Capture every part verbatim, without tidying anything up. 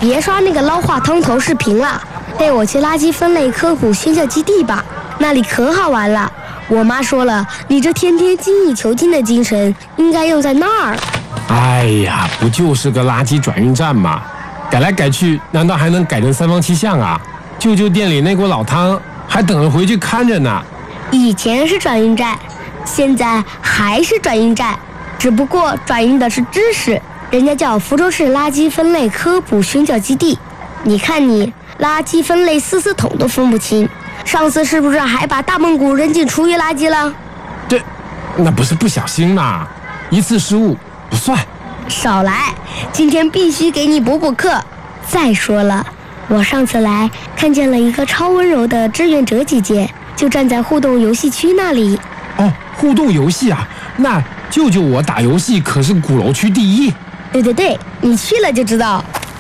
别刷那个捞话汤头视频了，带我去垃圾分类科普宣教基地吧，那里可好玩了。我妈说了，你这天天精益求精的精神应该用在那儿。 哎呀，不就是个垃圾转运站吗？改来改去，难道还能改成三坊七巷啊？舅舅店里那锅老汤还等着回去看着呢。 以前是转运站，现在还是转运站，只不过转运的是知识，人家叫福州市垃圾分类科普宣教基地。你看你垃圾分类四四桶都分不清，上次是不是还把大蒙古扔进厨余垃圾了？ 这那不是不小心嘛，一次失误不算。 少来，今天必须给你补补课。再说了，我上次来看见了一个超温柔的志愿者姐姐，就站在互动游戏区那里。 哦，互动游戏啊，那舅舅我打游戏可是鼓楼区第一。 对对对，你去了就知道。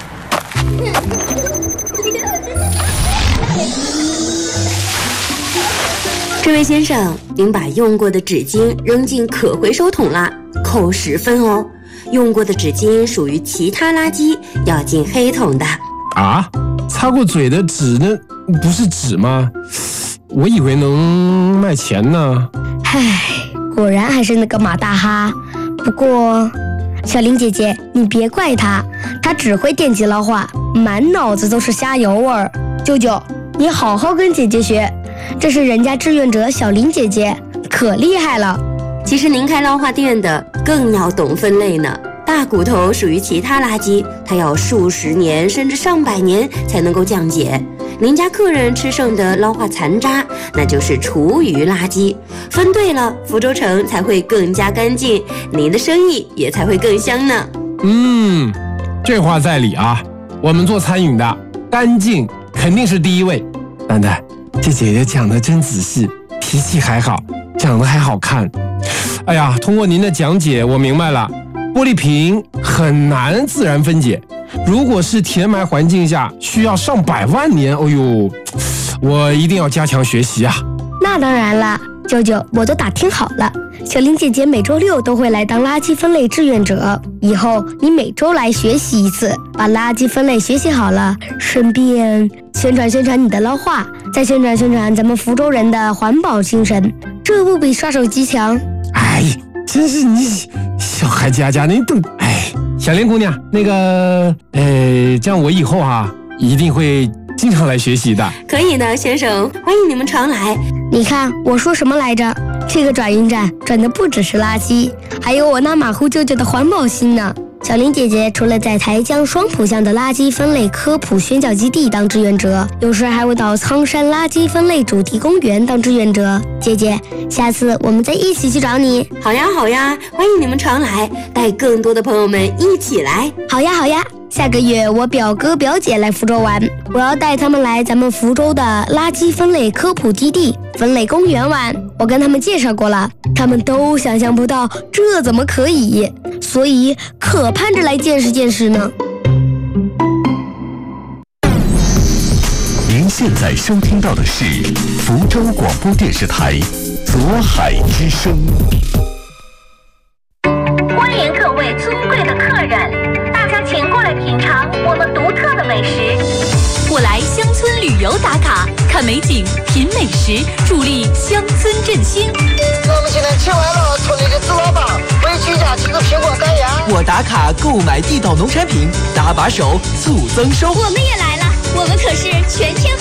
这位先生，您把用过的纸巾扔进可回收桶啦，扣十分哦。用过的纸巾属于其他垃圾，要进黑桶的。 啊，擦过嘴的纸呢？不是纸吗？我以为能卖钱呢。 唉，果然还是那个马大哈。不过，小林姐姐，你别怪他，他只会电击捞话，满脑子都是虾油味儿。舅舅，你好好跟姐姐学，这是人家志愿者小林姐姐，可厉害了。 其实您开捞话店的更要懂分类呢。大骨头属于其他垃圾，它要数十年甚至上百年才能够降解。您家客人吃剩的捞话残渣，那就是厨余垃圾。分对了，福州城才会更加干净，您的生意也才会更香呢。 嗯，这话在理啊。我们做餐饮的，干净肯定是第一位。蛋蛋，这姐姐讲的真仔细，脾气还好，长得还好看。哎呀，通过您的讲解，我明白了，玻璃瓶很难自然分解，如果是填埋环境下，需要上百万年。哎呦，我一定要加强学习啊！ 那当然了，舅舅，我都打听好了，小林姐姐每周六都会来当垃圾分类志愿者，以后你每周来学习一次，把垃圾分类学习好了，顺便宣传宣传你的捞话，再宣传宣传咱们福州人的环保精神，这不比刷手机强？ 哎，真是你小孩家家那懂。哎，小林姑娘，那个，呃，这样我以后啊一定会经常来学习的。 可以的，先生，欢迎你们常来。 你看我说什么来着？这个转运站转的不只是垃圾，还有我那马虎舅舅的环保心呢。小林姐姐除了在台江双浦乡的垃圾分类科普宣教基地当志愿者，有时还会到苍山垃圾分类主题公园当志愿者。姐姐，下次我们再一起去找你。 好呀好呀，欢迎你们常来，带更多的朋友们一起来。 好呀好呀，下个月我表哥表姐来福州玩，我要带他们来咱们福州的垃圾分类科普基地分类公园玩。我跟他们介绍过了，他们都想象不到这怎么可以，所以可盼着来见识见识呢。 您现在收听到的是福州广播电视台左海之声。 欢迎各位尊贵的客人，大家请过来品尝我们独特的美食。 过来乡村旅游打卡，看美景，品美食，助力乡村振兴。 我们今天吃完了村里的紫萝卜，回居家吃个苹果干芽。 我打卡购买地道农产品，搭把手促增收。 我们也来了，我们可是全天